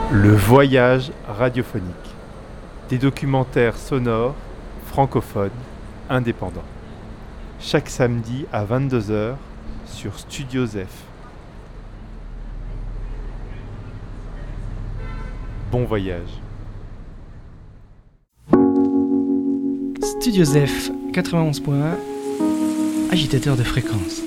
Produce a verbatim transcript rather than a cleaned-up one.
Le voyage radiophonique. Des documentaires sonores, francophones, indépendants. Chaque samedi à vingt-deux heures sur Studio Zef. Bon voyage. Studio Zef quatre-vingt-onze point un, agitateur de fréquence.